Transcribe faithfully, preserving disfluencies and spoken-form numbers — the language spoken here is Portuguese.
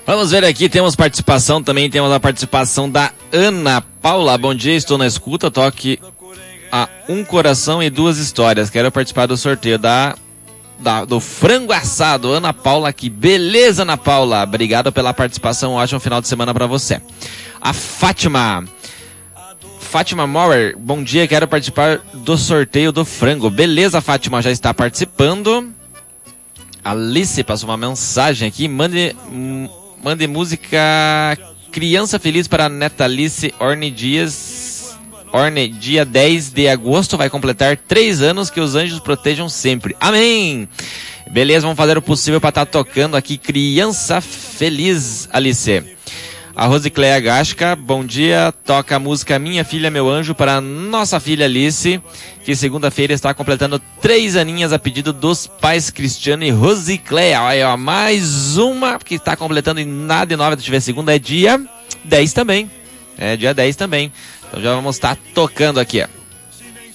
Vamos ver aqui, temos participação também, temos a participação da Ana Paula. Bom dia, estou na escuta, toque a um coração e duas histórias. Quero participar do sorteio da, da, do frango assado. Ana Paula aqui, beleza, Ana Paula? Obrigado pela participação, um ótimo final de semana para você. A Fátima, Fátima Maurer, bom dia, quero participar do sorteio do frango. Beleza, Fátima, já está participando. Alice passou uma mensagem aqui, mande... Mande música Criança Feliz para a neta Alice Orne Dias. Orne, dia dez de agosto, vai completar três anos, que os anjos protejam sempre. Amém! Beleza, vamos fazer o possível para estar tá tocando aqui Criança Feliz, Alice. A Rosicléia Gasca, bom dia, toca a música Minha Filha, Meu Anjo para nossa filha Alice, que segunda-feira está completando três aninhas a pedido dos pais Cristiano e Rosicléia. Olha, ó, mais uma que está completando e nada de nova, se tiver segunda, é dia dez também. É dia dez também. Então já vamos estar tocando aqui, ó.